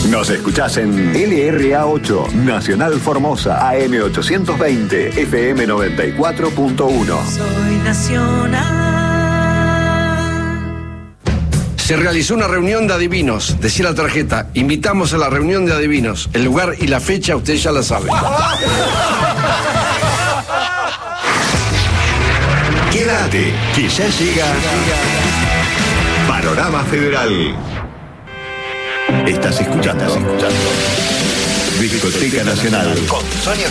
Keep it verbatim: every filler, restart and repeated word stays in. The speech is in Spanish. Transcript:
Nos escuchás en L R A ocho, Nacional Formosa, A M ochocientos veinte, F M noventa y cuatro punto uno. Soy nacional. Se realizó una reunión de adivinos. Decía la tarjeta, invitamos a la reunión de adivinos. El lugar y la fecha usted ya la sabe. Quédate, que ya llega Panorama Federal. Estás escuchando, Estás escuchando. Discoteca Nacional con Sonia